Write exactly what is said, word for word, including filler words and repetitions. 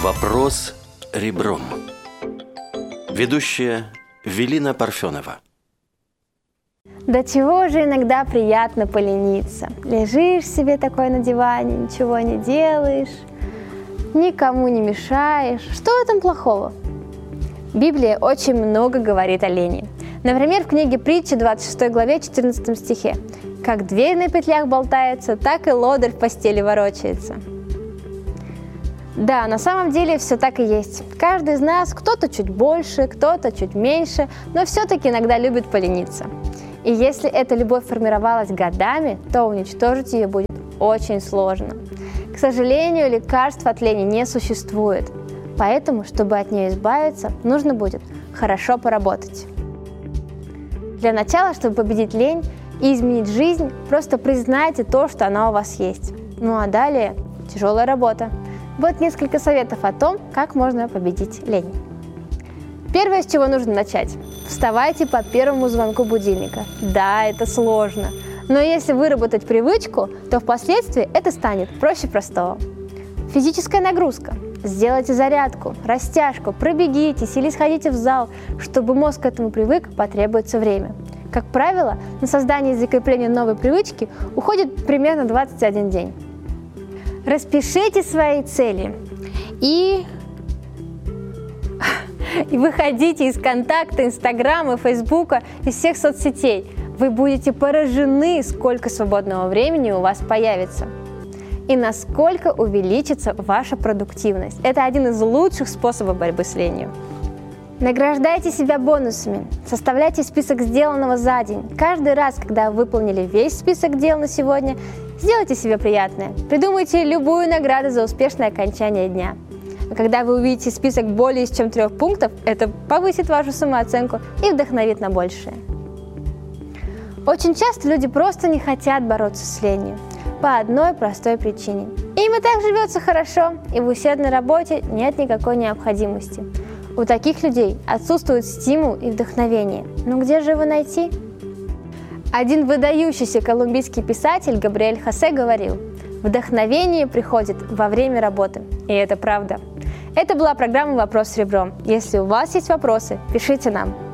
Вопрос ребром. Ведущая Велина Парфенова. До чего же иногда приятно полениться. Лежишь себе такой на диване, ничего не делаешь, никому не мешаешь. Что в этом плохого? Библия очень много говорит о лени. Например, в книге Притчи, двадцать шестой главе, четырнадцатом стихе. «Как дверь на петлях болтается, так и лодырь в постели ворочается». Да, на самом деле все так и есть. Каждый из нас, кто-то чуть больше, кто-то чуть меньше, но все-таки иногда любит полениться. И если эта любовь формировалась годами, то уничтожить ее будет очень сложно. К сожалению, лекарств от лени не существует. Поэтому, чтобы от нее избавиться, нужно будет хорошо поработать. Для начала, чтобы победить лень и изменить жизнь, просто признайте то, что она у вас есть. Ну а далее тяжелая работа. Вот несколько советов о том, как можно победить лень. Первое, с чего нужно начать. Вставайте по первому звонку будильника. Да, это сложно. Но если выработать привычку, то впоследствии это станет проще простого. Физическая нагрузка. Сделайте зарядку, растяжку, пробегитесь или сходите в зал. Чтобы мозг к этому привык, потребуется время. Как правило, на создание и закрепление новой привычки уходит примерно двадцать один день. Распишите свои цели и... и выходите из контакта, Инстаграма, Фейсбука, из всех соцсетей. Вы будете поражены, сколько свободного времени у вас появится. И насколько увеличится ваша продуктивность. Это один из лучших способов борьбы с ленью. Награждайте себя бонусами. Составляйте список сделанного за день. Каждый раз, когда вы выполнили весь список дел на сегодня, сделайте себе приятное. Придумайте любую награду за успешное окончание дня. А когда вы увидите список более чем трех пунктов, это повысит вашу самооценку и вдохновит на большее. Очень часто люди просто не хотят бороться с ленью. По одной простой причине. Им и так живется хорошо, и в усердной работе нет никакой необходимости. У таких людей отсутствует стимул и вдохновение. Но где же его найти? Один выдающийся колумбийский писатель Габриэль Хосе говорил: «Вдохновение приходит во время работы». И это правда. Это была программа «Вопрос с ребром». Если у вас есть вопросы, пишите нам.